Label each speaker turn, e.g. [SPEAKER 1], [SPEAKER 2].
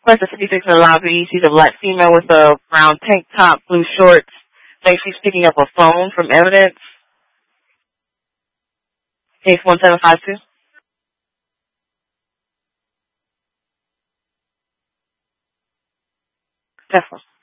[SPEAKER 1] Plus the 56 in the lobby. She's a black female with a brown tank top, blue shorts. Thinks she's picking up a phone from evidence. Case 1752. Definitely.